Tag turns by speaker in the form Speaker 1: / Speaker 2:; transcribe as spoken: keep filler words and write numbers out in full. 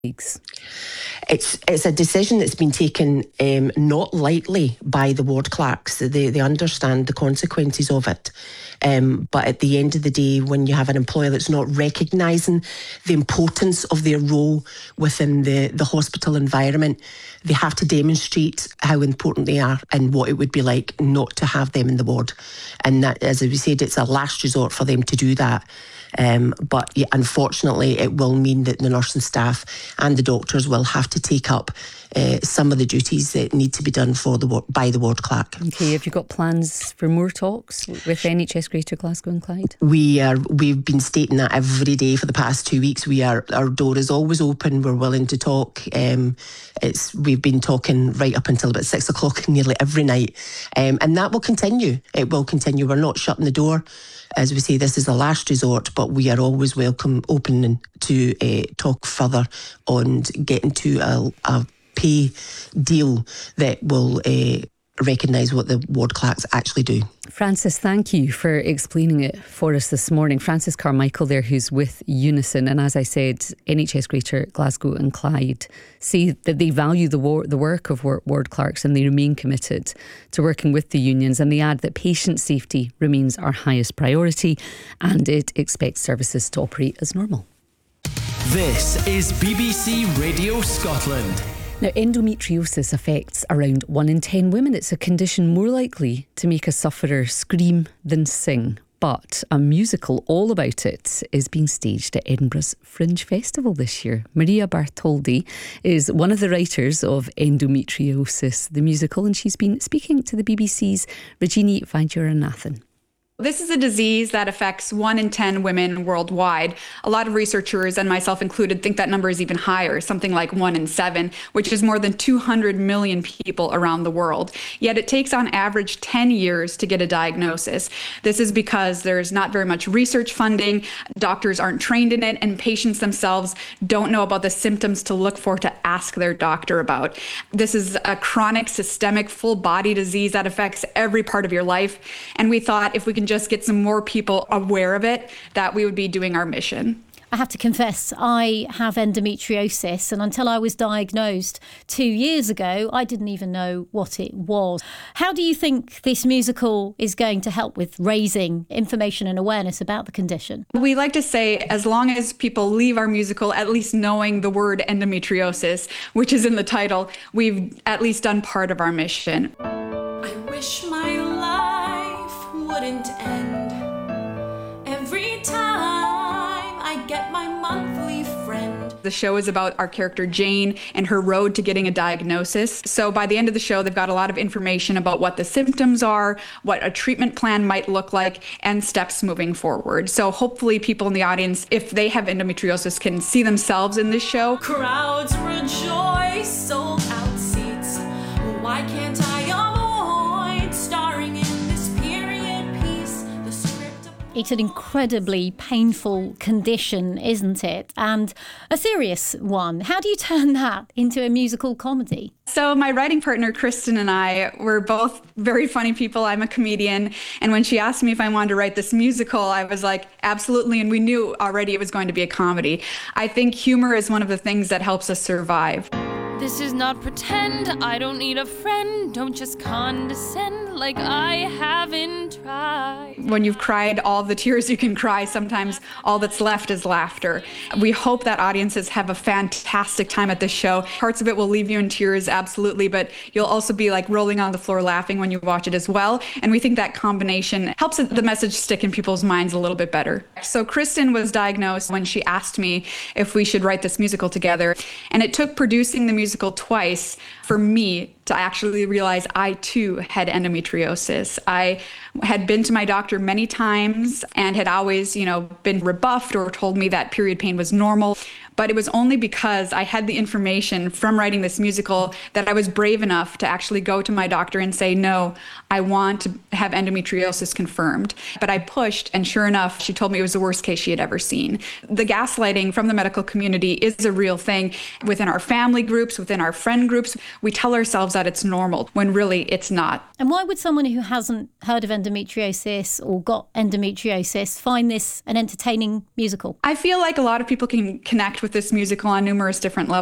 Speaker 1: It's it's a decision that's been taken um, not lightly by the ward clerks. They they understand the consequences of it. Um, but at the end of the day, when you have an employer that's not recognising the importance of their role within the, the hospital environment, they have to demonstrate how important they are and what it would be like not to have them in the ward. And that, as we said, it's a last resort for them to do that. Um, but yeah, unfortunately, it will mean that the nursing staff and the doctors will have to take up uh, some of the duties that need to be done for the by the ward clerk.
Speaker 2: Okay, have you got plans for more talks with N H S Greater Glasgow and Clyde?
Speaker 1: We are. We've been stating that every day for the past two weeks. We are. Our door is always open. We're willing to talk. Um, it's. We've been talking right up until about six o'clock nearly every night, um, and that will continue. It will continue. We're not shutting the door. As we say, this is a last resort, but we are always welcome, open to uh, talk further on getting to a, a pay deal that will uh, recognise what the ward clerks actually do.
Speaker 2: Frances, thank you for explaining it for us this morning. Frances Carmichael there, who's with Unison. And as I said, N H S Greater Glasgow and Clyde say that they value the, war- the work of ward clerks and they remain committed to working with the unions. And they add that patient safety remains our highest priority and it expects services to operate as normal.
Speaker 3: This is B B C Radio Scotland.
Speaker 2: Now, endometriosis affects around one in ten women. It's a condition more likely to make a sufferer scream than sing. But a musical all about it is being staged at Edinburgh's Fringe Festival this year. Maria Bartholdi is one of the writers of Endometriosis, the musical, and she's been speaking to the B B C's Rajini Vaidyanathan.
Speaker 4: This is a disease that affects one in ten women worldwide. A lot of researchers, and myself included, think that number is even higher, something like one in seven, which is more than two hundred million people around the world. Yet it takes on average ten years to get a diagnosis. This is because there's not very much research funding, doctors aren't trained in it, and patients themselves don't know about the symptoms to look for to ask their doctor about. This is a chronic, systemic, full body disease that affects every part of your life. And we thought if we can just get some more people aware of it, that we would be doing our mission.
Speaker 5: I have to confess, I have endometriosis, and until I was diagnosed two years ago, I didn't even know what it was. How do you think this musical is going to help with raising information and awareness about the condition?
Speaker 4: We like to say, as long as people leave our musical at least knowing the word endometriosis, which is in the title, we've at least done part of our mission.
Speaker 6: I wish my life wouldn't end. Every time I get my monthly friend.
Speaker 4: The show is about our character Jane and her road to getting a diagnosis. So by the end of the show, they've got a lot of information about what the symptoms are, what a treatment plan might look like, and steps moving forward. So hopefully people in the audience, if they have endometriosis, can see themselves in this show.
Speaker 6: Crowds rejoice, sold out seats. Why can't I avoid starring in this period piece? The script of-
Speaker 5: It's an incredibly painful condition, isn't it? And a serious one. How do you turn that into a musical comedy?
Speaker 4: So my writing partner, Kristen, and I were both very funny people. I'm a comedian. And when she asked me if I wanted to write this musical, I was like, absolutely. And we knew already it was going to be a comedy. I think humor is one of the things that helps us survive.
Speaker 7: This is not pretend, I don't need a friend, don't just condescend like I haven't tried.
Speaker 4: When you've cried all the tears you can cry, sometimes all that's left is laughter. We hope that audiences have a fantastic time at this show. Parts of it will leave you in tears, absolutely, but you'll also be like rolling on the floor laughing when you watch it as well. And we think that combination helps the message stick in people's minds a little bit better. So Kristen was diagnosed when she asked me if we should write this musical together. And it took producing the musical twice for me to actually realize I too had endometriosis. I had been to my doctor many times and had always, you know, been rebuffed or told me that period pain was normal. But it was only because I had the information from writing this musical that I was brave enough to actually go to my doctor and say, no, I want to have endometriosis confirmed. But I pushed, and sure enough, she told me it was the worst case she had ever seen. The gaslighting from the medical community is a real thing. Within our family groups, within our friend groups, we tell ourselves that it's normal, when really it's not.
Speaker 5: And why would someone who hasn't heard of endometriosis or got endometriosis find this an entertaining musical?
Speaker 4: I feel like a lot of people can connect with this musical on numerous different levels.